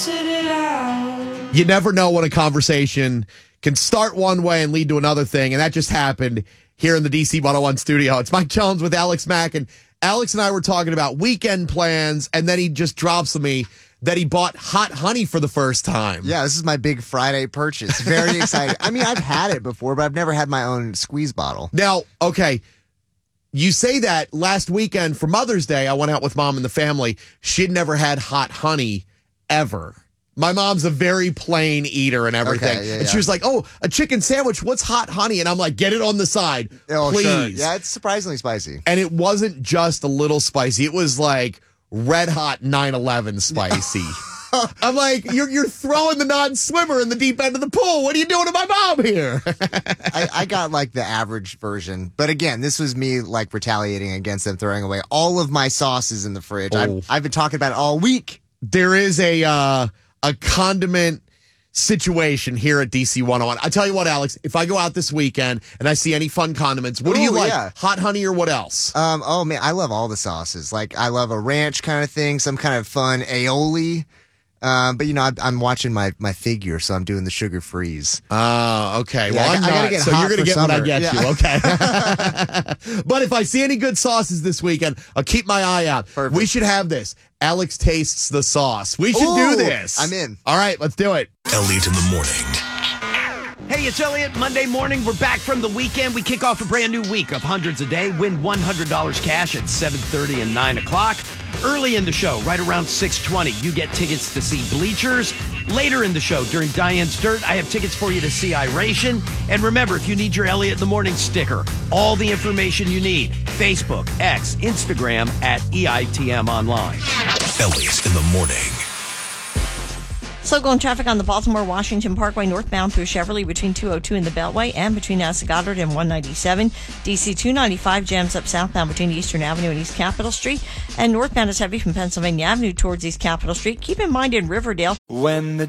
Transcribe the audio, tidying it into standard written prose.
You never know when a conversation can start one way and lead to another thing, and that just happened here in the DC 101 studio. It's Mike Jones with Alex Mack, and Alex and I were talking about weekend plans, and then he just drops to me that he bought hot honey for the first time. Yeah, this is my big Friday purchase. Very excited. I mean, I've had it before, but I've never had my own squeeze bottle. Now, okay, you say that last weekend for Mother's Day, I went out with Mom and the family. She'd never had hot honey ever. My mom's a very plain eater and everything. Okay, and she was like, oh, a chicken sandwich, what's hot honey? And I'm like, get it on the side, please. Sure. Yeah, it's surprisingly spicy. And it wasn't just a little spicy. It was like red hot 9/11 spicy. I'm like, you're throwing the non-swimmer in the deep end of the pool. What are you doing to my mom here? I got like the average version. But again, this was me like retaliating against them throwing away all of my sauces in the fridge. Oh. I've been talking about it all week. There is a condiment situation here at DC 101. I tell you what, Alex, if I go out this weekend and I see any fun condiments, what do you like? Yeah. Hot honey or what else? Oh man, I love all the sauces. Like I love a ranch kind of thing, some kind of fun aioli. But you know, I'm watching my figure, so I'm doing the sugar freeze. Oh, okay. Yeah, well, I'm I gotta not. get So hot you're going to for get what I summer. get Yeah. you. Okay. But if I see any good sauces this weekend, I'll keep my eye out. Perfect. We should have this. Alex tastes the sauce. We should do Ooh, this. I'm in. All right, let's do it. Elliot in the morning. Hey, it's Elliot. Monday morning, we're back from the weekend. We kick off a brand new week of hundreds a day. Win $100 cash at 7:30 and 9 o'clock. Early in the show, right around 6:20, you get tickets to see Bleachers. Later in the show, during Diane's Dirt, I have tickets for you to see Iration. And remember, if you need your Elliot in the Morning sticker, all the information you need, Facebook, X, Instagram, at EITM Online. Elliot in the morning. Slow going traffic on the Baltimore-Washington Parkway northbound through Cheverly between 202 and the Beltway and between Goddard and 197. DC 295 jams up southbound between Eastern Avenue and East Capitol Street. And northbound is heavy from Pennsylvania Avenue towards East Capitol Street. Keep in mind in Riverdale, When the